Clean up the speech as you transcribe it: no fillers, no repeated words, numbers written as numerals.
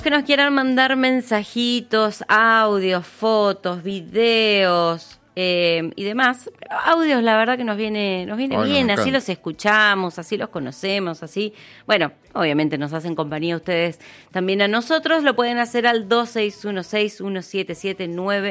Que nos quieran mandar mensajitos, audios, fotos, videos y demás. Pero audios, la verdad que nos viene bien, así los escuchamos, así los conocemos, así. Bueno, obviamente nos hacen compañía ustedes también a nosotros. Lo pueden hacer al 26161779.